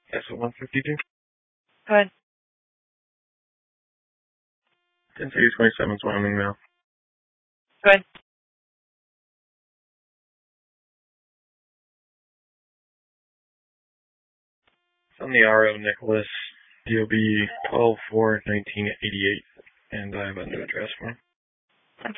That's at 152. Go ahead. 10-27 Wyoming now. Go ahead. On the RO Nicholas, DOB 12/4/1988, and I have a new address for him.